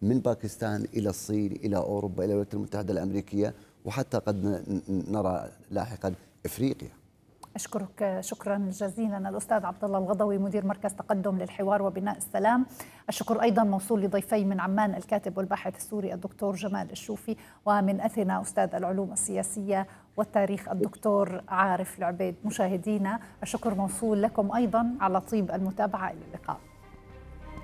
من باكستان إلى الصين إلى أوروبا إلى الولايات المتحدة الأمريكية، وحتى قد نرى لاحقا إفريقيا. أشكرك شكرا جزيلا الأستاذ عبد الله الغضوي مدير مركز تقدم للحوار وبناء السلام. الشكر أيضا موصول لضيفي من عمان الكاتب والباحث السوري الدكتور جمال الشوفي، ومن أثينا أستاذ العلوم السياسية والتاريخ الدكتور عارف العبيد. مشاهدينا الشكر موصول لكم أيضا على طيب المتابعة. إلى اللقاء.